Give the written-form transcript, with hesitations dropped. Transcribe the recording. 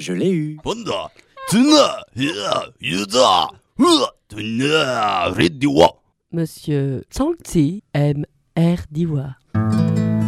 Je l'ai eu. Panda, tuna, yuda, tuna, ridiwa. Monsieur Changzi aime Erdiwa.